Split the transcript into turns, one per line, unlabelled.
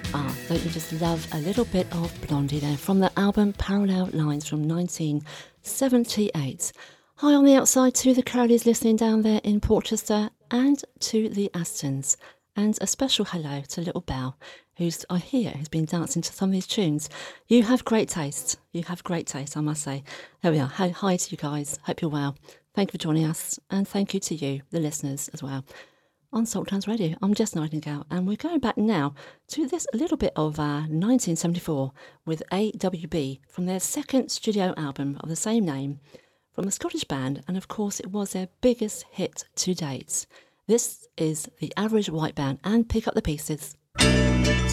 Don't you just love a little bit of Blondie there from the album Parallel Lines from 1978. Hi on the outside to the Crowleys listening down there in Portchester and to the Astons. And a special hello to little Belle, who's I hear has been dancing to some of these tunes. You have great taste. You have great taste, I must say. There we are. Hi to you guys. Hope you're well. Thank you for joining us. And thank you to you, the listeners, as well. On Saltlands Radio, I'm Jess Nightingale, and we're going back now to this little bit of 1974 with AWB from their second studio album of the same name from the Scottish band, and of course it was their biggest hit to date. This is the Average White Band and Pick Up the Pieces.